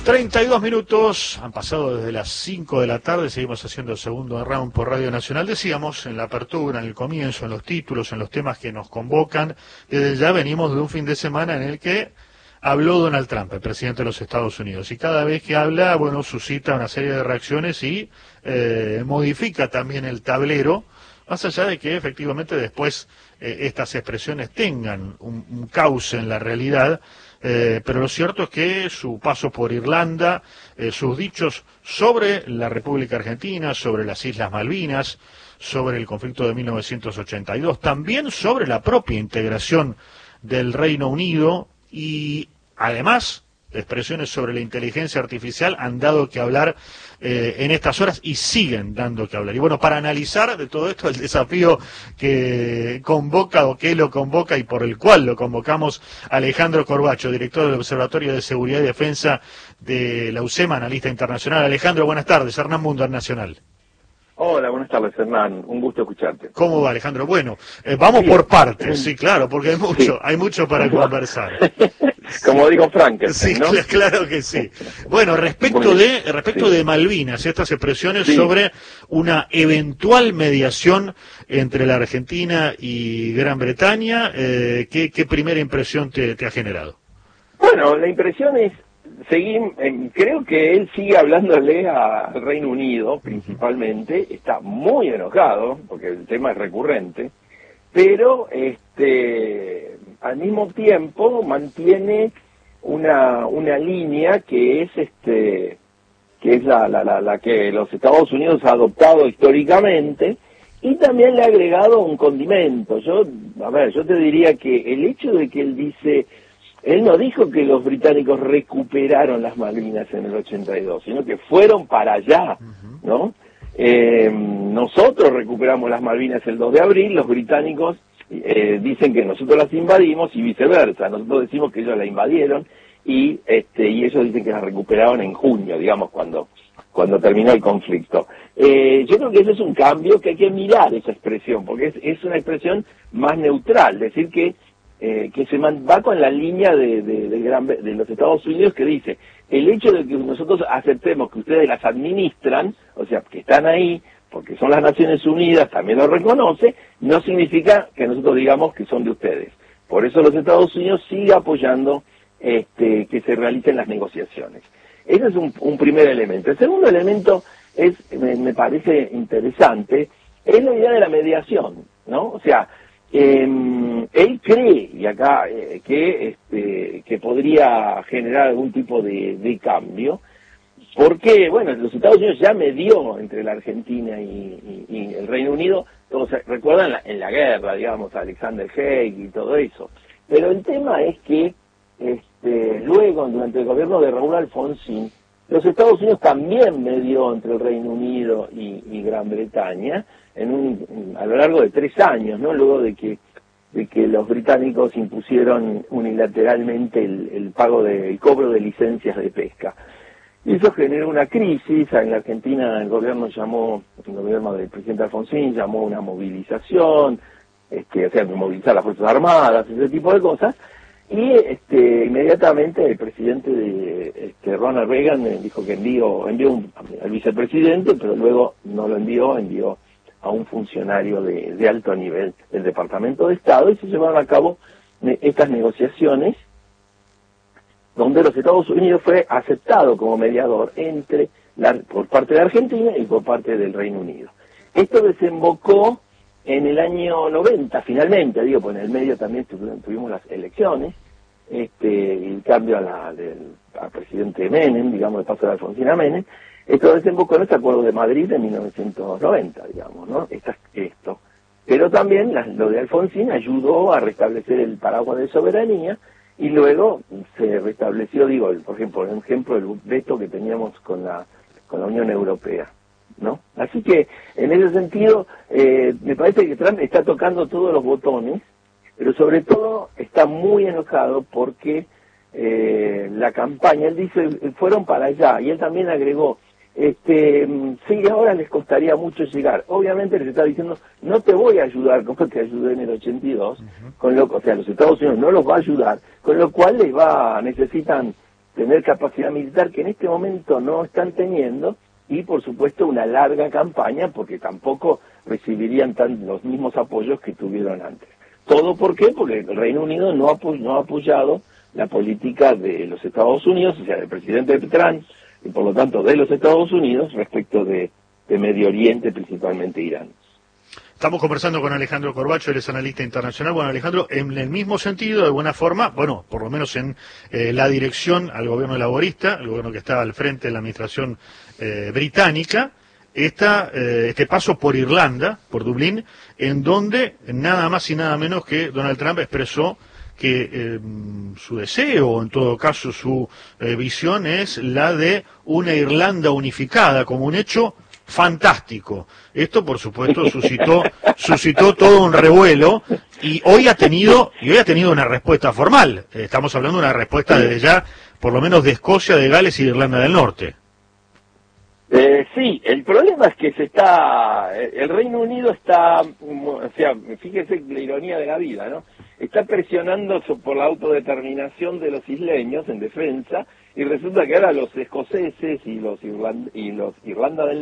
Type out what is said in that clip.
32 minutos, han pasado desde las 5 de la tarde, seguimos haciendo el segundo round por Radio Nacional. Decíamos en la apertura, en el comienzo, en los títulos, en los temas que nos convocan, desde ya venimos de un fin de semana en el que habló Donald Trump, el presidente de los Estados Unidos, y cada vez que habla, bueno, suscita una serie de reacciones y modifica también el tablero, más allá de que efectivamente después estas expresiones tengan un cauce en la realidad. Pero lo cierto es que su paso por Irlanda, sus dichos sobre la República Argentina, sobre las Islas Malvinas, sobre el conflicto de 1982, también sobre la propia integración del Reino Unido y además expresiones sobre la inteligencia artificial han dado que hablar en estas horas y siguen dando que hablar. Y bueno, para analizar de todo esto el desafío que convoca o que lo convoca y por el cual lo convocamos, Alejandro Corbacho, director del Observatorio de Seguridad y Defensa de la UCEMA, analista internacional. Alejandro, buenas tardes. Hernán Mundo, Nacional. Hola, buenas tardes, Hernán. Un gusto escucharte. ¿Cómo va, Alejandro? Bueno, vamos por partes, sí, claro, porque hay mucho para conversar. Como digo Frankenstein, sí, ¿no? Claro que sí. Bueno, respecto de Malvinas, estas expresiones sobre una eventual mediación entre la Argentina y Gran Bretaña, ¿qué primera impresión te ha generado? Bueno, la impresión es, creo que él sigue hablándole al Reino Unido, principalmente, está muy enojado, porque el tema es recurrente, pero al mismo tiempo mantiene una línea que es la que los Estados Unidos ha adoptado históricamente, y también le ha agregado un condimento. Yo te diría que el hecho de que él no dijo que los británicos recuperaron las Malvinas en el 82, sino que fueron para allá, ¿no? Nosotros recuperamos las Malvinas el 2 de abril, los británicos dicen que nosotros las invadimos y viceversa. Nosotros decimos que ellos la invadieron y ellos dicen que las recuperaron en junio, digamos, cuando terminó el conflicto. Yo creo que eso es un cambio que hay que mirar, esa expresión, porque es una expresión más neutral, decir que se va con la línea de los Estados Unidos, que dice, el hecho de que nosotros aceptemos que ustedes las administran, o sea, que están ahí, porque son las Naciones Unidas, también lo reconoce, no significa que nosotros digamos que son de ustedes. Por eso los Estados Unidos sigue apoyando que se realicen las negociaciones. Ese es un primer elemento. El segundo elemento me parece interesante, es la idea de la mediación, ¿no? O sea, él cree, y acá, que podría generar algún tipo de cambio, porque, bueno, los Estados Unidos ya medió entre la Argentina y el Reino Unido, todos recuerdan en la guerra, digamos, Alexander Haig y todo eso. Pero el tema es que, luego, durante el gobierno de Raúl Alfonsín, los Estados Unidos también medió entre el Reino Unido y Gran Bretaña, a lo largo de 3 años, ¿no? Luego de que los británicos impusieron unilateralmente el cobro de licencias de pesca. Y eso generó una crisis. En la Argentina el gobierno del presidente Alfonsín llamó una movilización, o sea, movilizar las Fuerzas Armadas, ese tipo de cosas, y inmediatamente el presidente Ronald Reagan dijo que envió al vicepresidente, pero luego no lo envió a un funcionario de alto nivel del Departamento de Estado, y se llevaron a cabo estas negociaciones donde los Estados Unidos fue aceptado como mediador por parte de Argentina y por parte del Reino Unido. Esto desembocó en el año 90, finalmente, pues en el medio también tuvimos las elecciones, el cambio al presidente Menem, digamos, el paso de Alfonsín a Menem. Esto desembocó en este acuerdo de Madrid de 1990, digamos, ¿no? Esto. Pero también lo de Alfonsín ayudó a restablecer el paraguas de soberanía, y luego se restableció, por ejemplo, el veto que teníamos con la Unión Europea, ¿no? Así que, en ese sentido, me parece que Trump está tocando todos los botones, pero sobre todo está muy enojado porque la campaña, él dice, fueron para allá, y él también agregó, sí, ahora les costaría mucho llegar. Obviamente les está diciendo, no te voy a ayudar como te ayudé en el 82, o sea, los Estados Unidos no los va a ayudar, con lo cual necesitan tener capacidad militar que en este momento no están teniendo, y por supuesto una larga campaña, porque tampoco recibirían los mismos apoyos que tuvieron antes. ¿Todo por qué? Porque el Reino Unido no ha apoyado la política de los Estados Unidos, o sea, del presidente Trump, y por lo tanto de los Estados Unidos respecto de Medio Oriente, principalmente Irán. Estamos conversando con Alejandro Corbacho, él es analista internacional. Bueno, Alejandro, en el mismo sentido, de buena forma, bueno, por lo menos en la dirección al gobierno laborista, el gobierno que está al frente de la administración británica, este paso por Irlanda, por Dublín, en donde nada más y nada menos que Donald Trump expresó que su deseo, o en todo caso su visión, es la de una Irlanda unificada, como un hecho fantástico. Esto, por supuesto, suscitó todo un revuelo, y hoy ha tenido una respuesta formal. Estamos hablando de una respuesta desde ya, por lo menos de Escocia, de Gales y de Irlanda del Norte. Sí, el problema es que el Reino Unido está, o sea, fíjese la ironía de la vida, ¿no? Está presionando por la autodeterminación de los isleños en defensa, y resulta que ahora los escoceses y los Irlanda del